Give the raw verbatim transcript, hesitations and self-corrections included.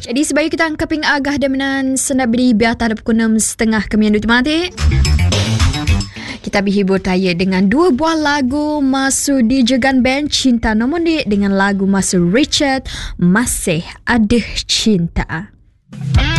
Jadi sebaya kita angkaping agah daminan senap beri biata ada pukul enam setengah kemian duit mati. Kita berhibur taya dengan dua buah lagu masuk di Jegan Band Cinta Nombor Dik dengan lagu masuk Richard Masih Ada Cinta.